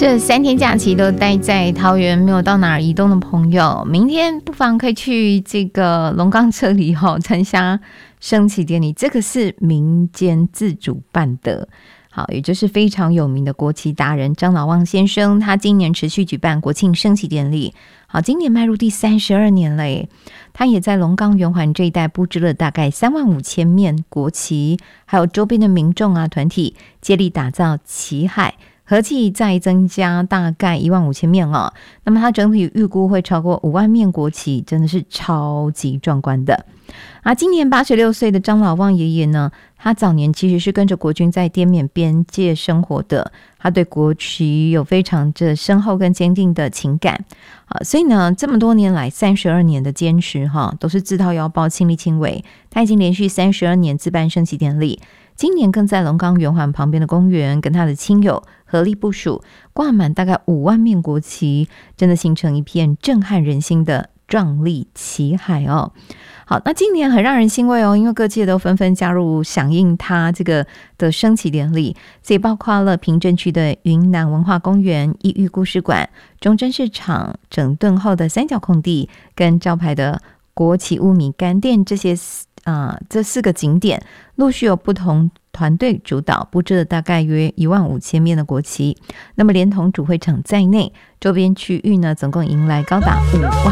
这3天假期都待在桃园，没有到哪儿移动的朋友，明天不妨可以去这个龙岗这里参加升旗典礼。这个是民间自主办的，好，也就是非常有名的国旗达人张老旺先生，他今年持续举办国庆升旗典礼。好，今年迈入第32年了耶。他也在龙岗圆环这一带布置了大概35000面国旗，还有周边的民众团体接力打造旗海，合计再增加大概15000面哦。那么它整体预估会超过5万面国旗，真的是超级壮观的。今年86岁的张老旺爷爷呢，他早年其实是跟着国军在滇缅边界生活的，他对国旗有非常深厚跟坚定的情感。所以呢，这么多年来32年的坚持都是自掏腰包亲力亲为。他已经连续32年自办升旗典礼，今年更在龙岗圆环旁边的公园跟他的亲友合力部署，挂满大概5万面国旗，真的形成一片震撼人心的壮丽旗海哦。好，那今年很让人欣慰哦，因为各界都纷纷加入响应他这个的升旗典礼，所以包括了平镇区的云南文化公园、异域故事馆、中正市场、整顿后的三角空地跟招牌的国旗乌米干店，这4个景点陆续有不同团队主导布置了大概约15000面的国旗，那么连同主会场在内，周边区域呢总共迎来高达5万